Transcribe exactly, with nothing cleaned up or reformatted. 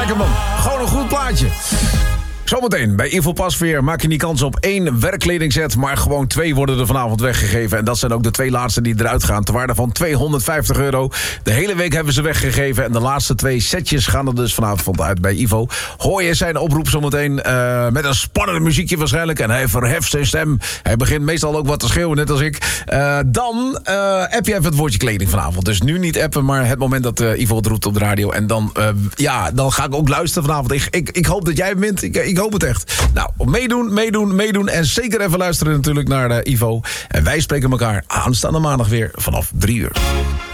lekker man. Gewoon een goed plaatje. Zometeen bij Infopas weer maak je niet kans op één werkkledingset, maar gewoon twee worden er vanavond weggegeven. En dat zijn ook de twee laatste die eruit gaan, ter waarde van tweehonderdvijftig euro. De hele week hebben ze weggegeven en de laatste twee setjes gaan er dus vanavond uit bij Ivo. Hoor je zijn oproep zometeen uh, met een spannende muziekje waarschijnlijk. En hij verheft zijn stem. Hij begint meestal ook wat te schreeuwen, net als ik. Uh, dan uh, app je even het woordje kleding vanavond. Dus nu niet appen, maar het moment dat uh, Ivo het roept op de radio. En dan, uh, ja, dan ga ik ook luisteren vanavond. Ik, ik, ik hoop dat jij wint. Ik, ik hoop het echt. Nou, meedoen, meedoen, meedoen. En zeker even luisteren natuurlijk naar uh, Ivo. En wij spreken elkaar aanstaande maandag weer vanaf drie uur.